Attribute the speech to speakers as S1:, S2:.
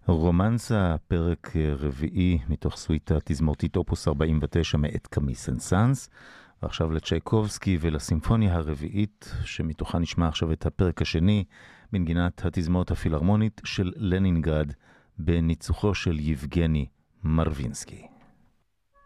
S1: רומנסה, פרק רביעי מתוך סוויטה תזמורתית אופוס 49 מאת קאמי סן-סאנס, ועכשיו לצ'ייקובסקי ולסימפוניה הרביעית, שמתוכה נשמע עכשיו את הפרק השני, בנגינת התזמורת הפילהרמונית של לנינגרד, בניצוחו של יבגני מרווינסקי.